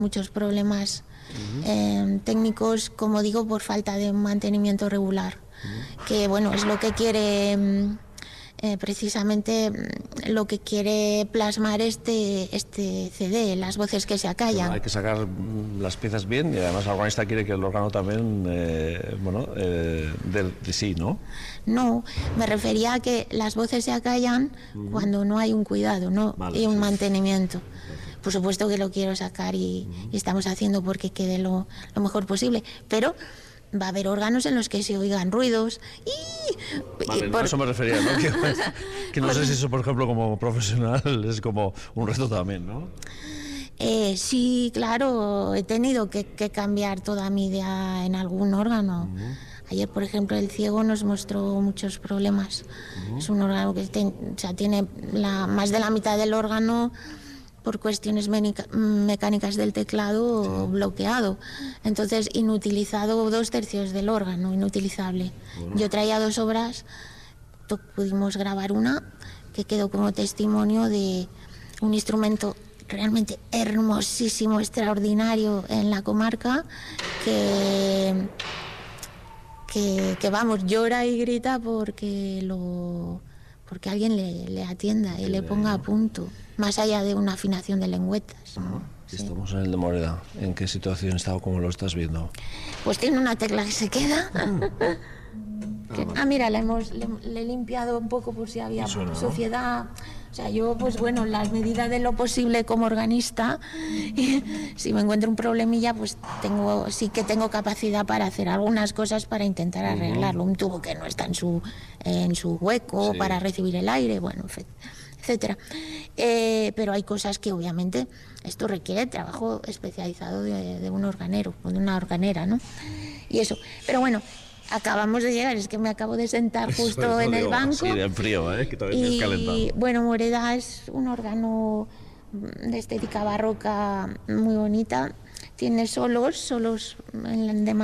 muchos problemas técnicos, como digo, por falta de un mantenimiento regular, que bueno, es lo que quiere precisamente lo que quiere plasmar este CD, las voces que se acallan. Bueno, hay que sacar las piezas bien, y además el organista quiere que el órgano también, de sí, ¿no? No, me refería a que las voces se acallan cuando no hay un cuidado, ¿no? Vale, y un sí. mantenimiento. Por supuesto que lo quiero sacar y estamos haciendo porque quede lo mejor posible, pero va a haber órganos en los que se oigan ruidos Vale, a eso me refería, ¿no? Que no sé si eso, por ejemplo, como profesional es como un reto también, ¿no? Sí, claro, he tenido que cambiar toda mi idea en algún órgano. Ayer, por ejemplo, el ciego nos mostró muchos problemas. Es un órgano que tiene más de la mitad del órgano por cuestiones mecánicas del teclado bloqueado. Entonces, inutilizado 2/3 del órgano, inutilizable. Bueno. Yo traía 2 obras, pudimos grabar una que quedó como testimonio de un instrumento realmente hermosísimo, extraordinario en la comarca, que vamos, llora y grita porque alguien le atienda y le ponga a punto, más allá de una afinación de lengüetas, ¿no? Sí. Estamos en el de Moreda. ¿En qué situación está o cómo lo estás viendo? Pues tiene una tecla que se queda. Mira, le he limpiado un poco por si había suciedad. O sea, yo, pues bueno, en las medidas de lo posible como organista, si me encuentro un problemilla, pues sí que tengo capacidad para hacer algunas cosas para intentar arreglarlo. Un tubo que no está en su hueco, para recibir el aire, bueno, etcétera. Pero hay cosas que obviamente esto requiere trabajo especializado de un organero o de una organera, ¿no? Y eso. Pero bueno, acabamos de llegar, es que me acabo de sentar justo en el banco. Sí, de frío, que todavía es calentado. Y bueno, Moreda es un órgano de estética barroca muy bonita. Tiene solos de